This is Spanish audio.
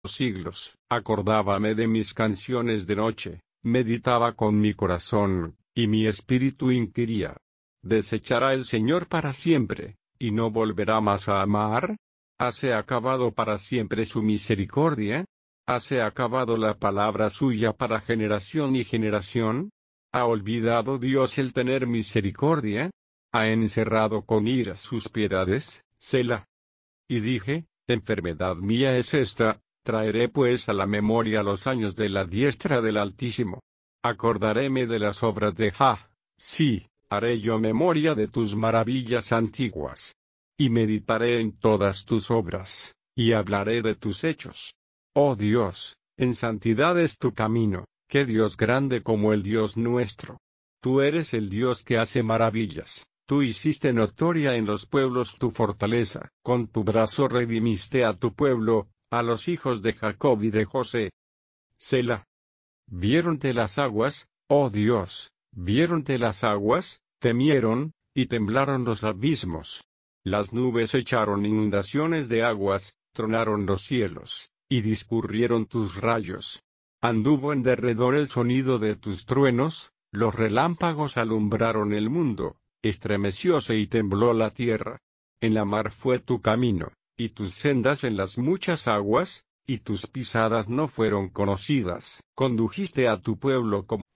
siglos. Acordábame de mis canciones de noche, meditaba con mi corazón, y mi espíritu inquiría. ¿Desechará el Señor para siempre, y no volverá más a amar? ¿Hase acabado para siempre su misericordia? ¿Hase acabado la palabra suya para generación y generación? ¿Ha olvidado Dios el tener misericordia? ¿Ha encerrado con ira sus piedades? Selah. Y dije, enfermedad mía es esta, traeré pues a la memoria los años de la diestra del Altísimo. Acordaréme de las obras de Jah, sí, haré yo memoria de tus maravillas antiguas. Y meditaré en todas tus obras, y hablaré de tus hechos. Oh Dios, en santidad es tu camino, qué Dios grande como el Dios nuestro. Tú eres el Dios que hace maravillas. Tú hiciste notoria en los pueblos tu fortaleza, con tu brazo redimiste a tu pueblo, a los hijos de Jacob y de José. Selah. Viéronte las aguas, oh Dios, viéronte las aguas, temieron, y temblaron los abismos. Las nubes echaron inundaciones de aguas, tronaron los cielos, y discurrieron tus rayos. Anduvo en derredor el sonido de tus truenos, los relámpagos alumbraron el mundo. Estremecióse y tembló la tierra. En la mar fue tu camino, y tus sendas en las muchas aguas, y tus pisadas no fueron conocidas. Condujiste a tu pueblo como